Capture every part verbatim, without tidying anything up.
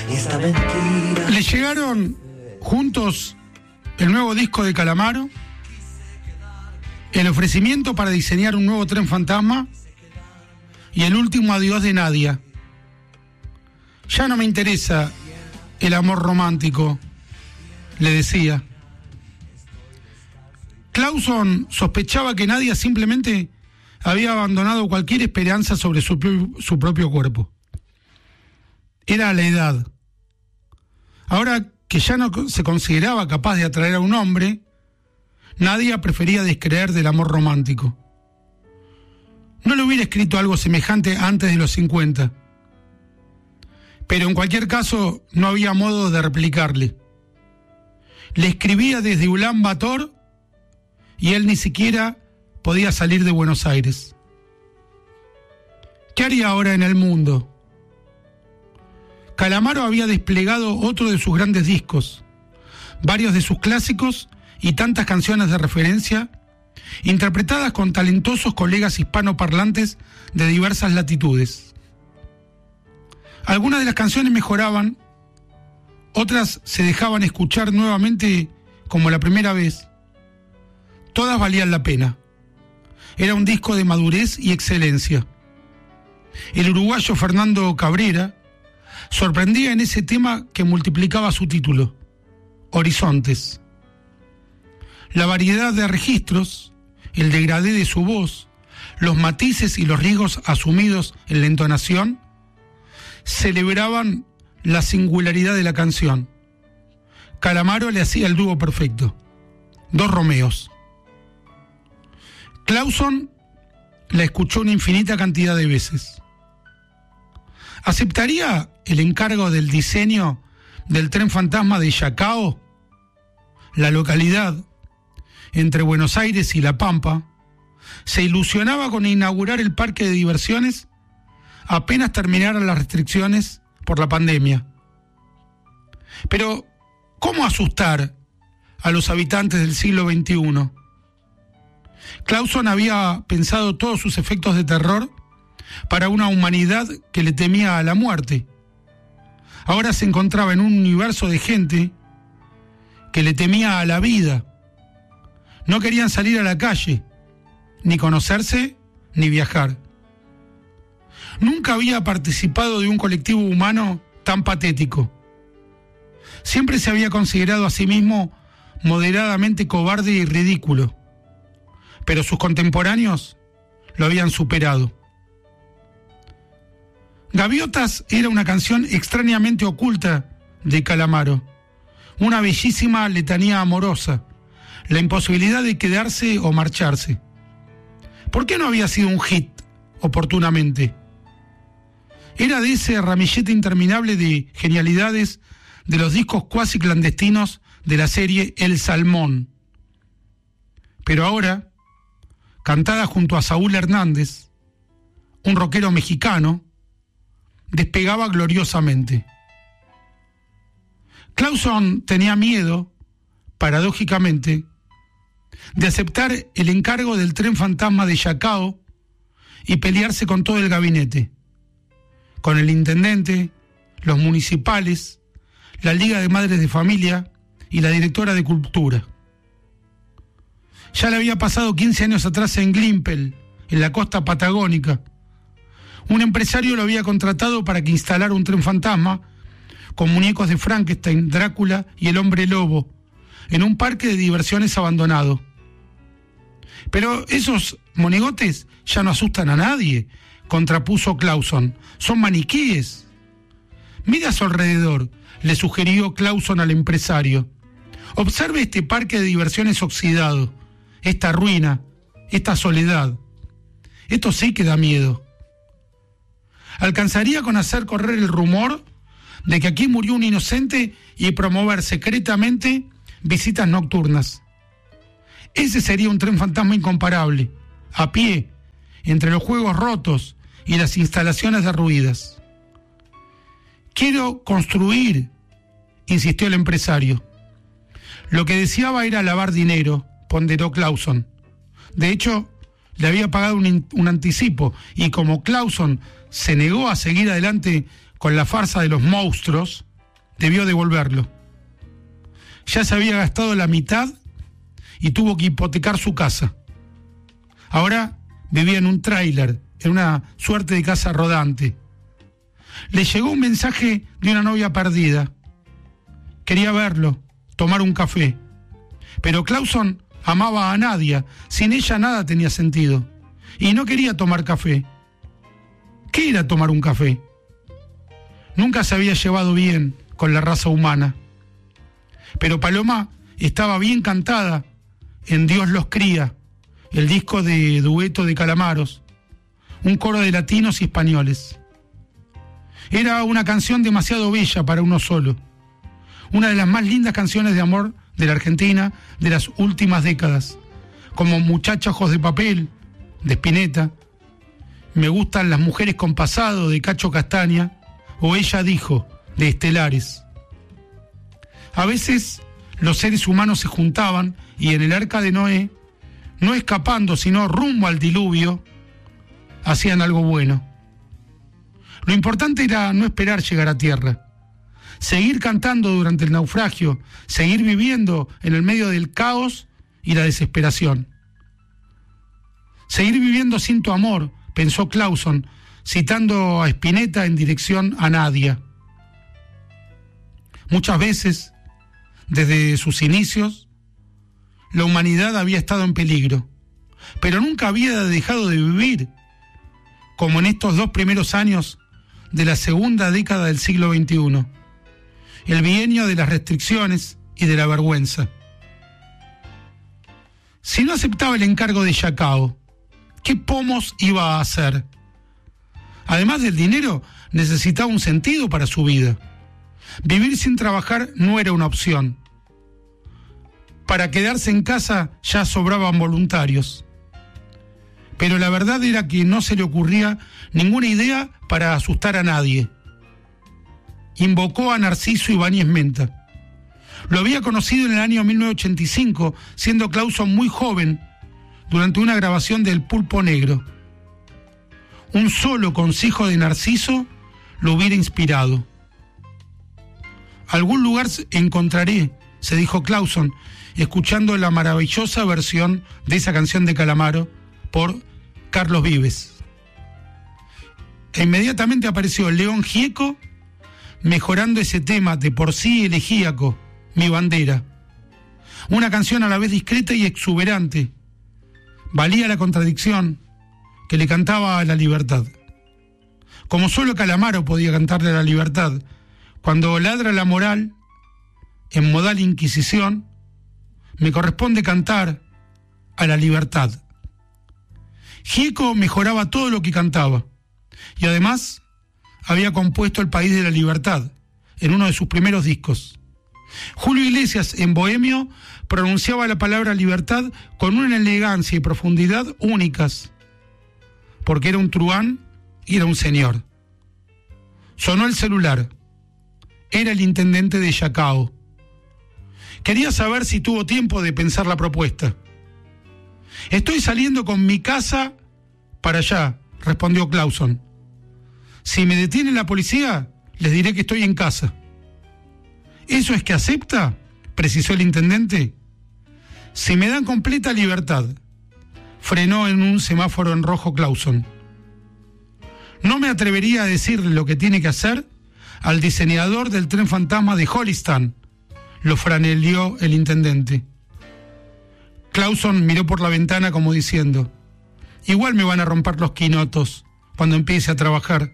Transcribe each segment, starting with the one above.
esta mentira. Le llegaron juntos el nuevo disco de Calamaro, el ofrecimiento para diseñar un nuevo tren fantasma y el último adiós de Nadia. Ya no me interesa el amor romántico, le decía. Clauson sospechaba que Nadia simplemente había abandonado cualquier esperanza sobre su, su propio cuerpo. Era la edad. Ahora que ya no se consideraba capaz de atraer a un hombre, Nadia prefería descreer del amor romántico. No le hubiera escrito algo semejante antes de los cincuenta. Pero en cualquier caso no había modo de replicarle. Le escribía desde Ulan Bator y él ni siquiera podía salir de Buenos Aires. ¿Qué haría ahora en el mundo? Calamaro había desplegado otro de sus grandes discos, varios de sus clásicos y tantas canciones de referencia, interpretadas con talentosos colegas hispanoparlantes de diversas latitudes. Algunas de las canciones mejoraban, otras se dejaban escuchar nuevamente como la primera vez. Todas valían la pena. Era un disco de madurez y excelencia. El uruguayo Fernando Cabrera sorprendía en ese tema que multiplicaba su título, Horizontes. La variedad de registros, el degradé de su voz, los matices y los riesgos asumidos en la entonación, celebraban la singularidad de la canción. Calamaro le hacía el dúo perfecto. Dos Romeos. Clauson la escuchó una infinita cantidad de veces. ¿Aceptaría el encargo del diseño del tren fantasma de Yacao? La localidad, entre Buenos Aires y La Pampa, se ilusionaba con inaugurar el parque de diversiones apenas terminaran las restricciones por la pandemia. Pero, ¿cómo asustar a los habitantes del siglo veintiuno? Clauson había pensado todos sus efectos de terror para una humanidad que le temía a la muerte. Ahora se encontraba en un universo de gente que le temía a la vida. No querían salir a la calle, ni conocerse, ni viajar. Nunca había participado de un colectivo humano tan patético. Siempre se había considerado a sí mismo moderadamente cobarde y ridículo, pero sus contemporáneos lo habían superado. Gaviotas era una canción extrañamente oculta de Calamaro, una bellísima letanía amorosa, la imposibilidad de quedarse o marcharse. ¿Por qué no había sido un hit oportunamente? Era de ese ramillete interminable de genialidades de los discos cuasi clandestinos de la serie El Salmón. Pero ahora, cantada junto a Saúl Hernández, un rockero mexicano, despegaba gloriosamente. Clauson tenía miedo, paradójicamente, de aceptar el encargo del tren fantasma de Yacao y pelearse con todo el gabinete, con el intendente, los municipales, la Liga de Madres de Familia y la directora de Cultura. Ya le había pasado quince años atrás en Glimpel, en la costa patagónica. Un empresario lo había contratado para que instalara un tren fantasma con muñecos de Frankenstein, Drácula y el hombre lobo, en un parque de diversiones abandonado. Pero esos monigotes ya no asustan a nadie, contrapuso Clauson. Son maniquíes. Mira a su alrededor, le sugirió Clauson al empresario. Observe este parque de diversiones oxidado, esta ruina, esta soledad. Esto sí que da miedo. Alcanzaría con hacer correr el rumor de que aquí murió un inocente y promover secretamente visitas nocturnas. Ese sería un tren fantasma incomparable, a pie, entre los juegos rotos y las instalaciones derruidas. Quiero construir, insistió el empresario. Lo que deseaba era lavar dinero, ponderó Clauson. De hecho, le había pagado un, un anticipo, y como Clauson se negó a seguir adelante con la farsa de los monstruos, debió devolverlo. Ya se había gastado la mitad y tuvo que hipotecar su casa. Ahora vivía en un tráiler, en una suerte de casa rodante. Le llegó un mensaje de una novia perdida. Quería verlo, tomar un café. Pero Clauson amaba a Nadia. Sin ella nada tenía sentido. Y no quería tomar café. ¿Qué era tomar un café? Nunca se había llevado bien con la raza humana. Pero Paloma estaba bien cantada en Dios los cría, el disco de dueto de Calamaros, un coro de latinos y españoles. Era una canción demasiado bella para uno solo, una de las más lindas canciones de amor de la Argentina de las últimas décadas, como Muchacha ojos de papel, de Spinetta, Me gustan las mujeres con pasado, de Cacho Castaña, o Ella dijo, de Estelares. A veces los seres humanos se juntaban y en el arca de Noé, no escapando sino rumbo al diluvio, hacían algo bueno. Lo importante era no esperar llegar a tierra, seguir cantando durante el naufragio, seguir viviendo en el medio del caos y la desesperación. Seguir viviendo sin tu amor, pensó Clauson, citando a Spinetta en dirección a Nadia. Muchas veces, desde sus inicios, la humanidad había estado en peligro, pero nunca había dejado de vivir, como en estos dos primeros años de la segunda década del siglo veintiuno, el bienio de las restricciones y de la vergüenza. Si no aceptaba el encargo de Yacao, ¿qué pomos iba a hacer? Además del dinero, necesitaba un sentido para su vida. Vivir sin trabajar no era una opción. Para quedarse en casa ya sobraban voluntarios. Pero la verdad era que no se le ocurría ninguna idea para asustar a nadie. Invocó a Narciso Ibáñez Menta. Lo había conocido en el año mil novecientos ochenta y cinco, siendo Clauson muy joven, durante una grabación de El Pulpo Negro. Un solo consejo de Narciso lo hubiera inspirado. Algún lugar encontraré, se dijo Clauson, escuchando la maravillosa versión de esa canción de Calamaro por Carlos Vives. E inmediatamente apareció León Gieco mejorando ese tema de por sí elegíaco, Mi bandera. Una canción a la vez discreta y exuberante. Valía la contradicción, que le cantaba a la libertad. Como solo Calamaro podía cantarle a la libertad, cuando ladra la moral, en modal inquisición, me corresponde cantar a la libertad. Gieco mejoraba todo lo que cantaba, y además había compuesto El País de la Libertad, en uno de sus primeros discos. Julio Iglesias, en Bohemio, pronunciaba la palabra libertad con una elegancia y profundidad únicas, porque era un truán y era un señor. Sonó el celular. Era el intendente de Yacao. Quería saber si tuvo tiempo de pensar la propuesta. Estoy saliendo con mi casa para allá, respondió Clauson. Si me detiene la policía, les diré que estoy en casa. ¿Eso es que acepta?, precisó el intendente. Si me dan completa libertad, frenó en un semáforo en rojo Clauson. No me atrevería a decirle lo que tiene que hacer al diseñador del tren fantasma de Hollistan, lo franeleó el intendente. Clauson miró por la ventana como diciendo, igual me van a romper los quinotos cuando empiece a trabajar.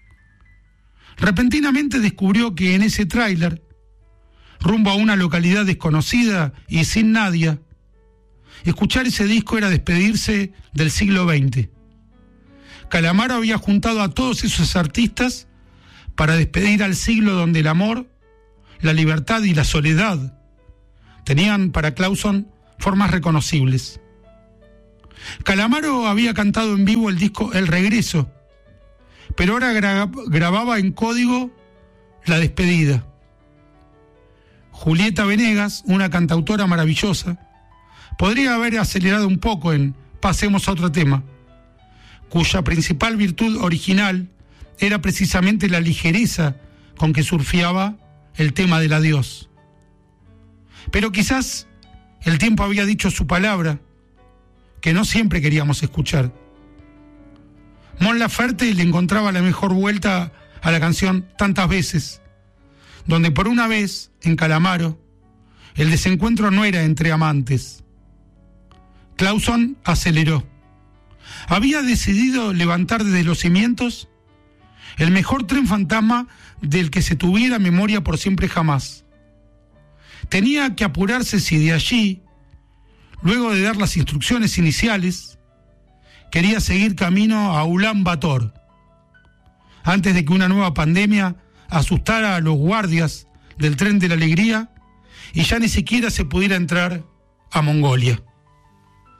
Repentinamente descubrió que en ese tráiler, rumbo a una localidad desconocida y sin nadie, escuchar ese disco era despedirse del siglo veinte. Calamaro había juntado a todos esos artistas para despedir al siglo donde el amor, la libertad y la soledad tenían para Clauson formas reconocibles. Calamaro había cantado en vivo el disco El Regreso, pero ahora gra- grababa en código la despedida. Julieta Venegas, una cantautora maravillosa, podría haber acelerado un poco en Pasemos a otro tema, cuya principal virtud original era precisamente la ligereza con que surfeaba el tema del adiós. Pero quizás el tiempo había dicho su palabra, que no siempre queríamos escuchar. Mon Laferte le encontraba la mejor vuelta a la canción Tantas veces, donde por una vez, en Calamaro, el desencuentro no era entre amantes. Clauson aceleró. Había decidido levantar desde los cimientos el mejor tren fantasma del que se tuviera memoria por siempre jamás. Tenía que apurarse si de allí, luego de dar las instrucciones iniciales, quería seguir camino a Ulán Bator, antes de que una nueva pandemia asustara a los guardias del tren de la alegría y ya ni siquiera se pudiera entrar a Mongolia.